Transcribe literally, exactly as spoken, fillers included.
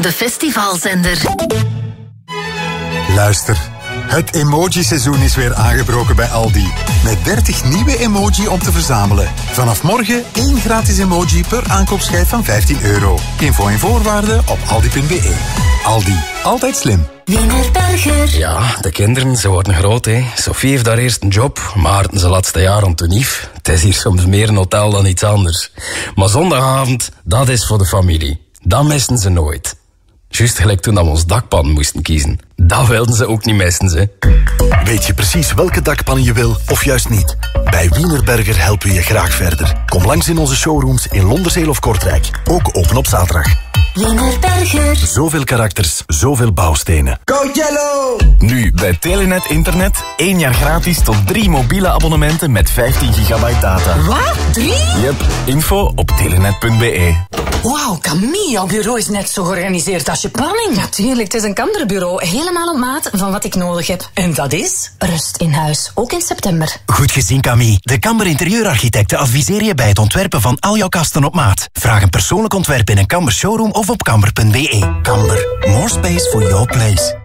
de festivalzender. Luister, het emoji-seizoen is weer aangebroken bij Aldi. Met dertig nieuwe emoji om te verzamelen. Vanaf morgen één gratis emoji per aankoopschijf van vijftien euro. Info en voorwaarden op aldi punt be. Aldi, altijd slim. Wienerberger. Ja, de kinderen, ze worden groot, hè. Sophie heeft daar eerst een job, Maarten zijn laatste jaar om tenief. Het is hier soms meer een hotel dan iets anders. Maar zondagavond, dat is voor de familie. Dat missen ze nooit. Juist gelijk toen we ons dakpan moesten kiezen. Dat wilden ze ook niet missen, ze. Weet je precies welke dakpannen je wil, of juist niet? Bij Wienerberger helpen we je graag verder. Kom langs in onze showrooms in Londerzeel of Kortrijk. Ook open op zaterdag. Wienerberger. Zoveel karakters, zoveel bouwstenen. Coachella! Nu bij Telenet Internet één jaar gratis tot drie mobiele abonnementen met vijftien gigabyte data. Wat? Drie? Yep, info op telenet punt be. Wauw, Camille, jouw bureau is net zo georganiseerd als je planning. Natuurlijk, het is een Kamderbureau. Helemaal op maat van wat ik nodig heb. En dat is? Rust in huis, ook in september. Goed gezien, Camille. De Kamber Interieurarchitecten adviseren je bij het ontwerpen van al jouw kasten op maat. Vraag een persoonlijk ontwerp in een Kamber showroom of op kamber punt be. Kamber, more space for your place.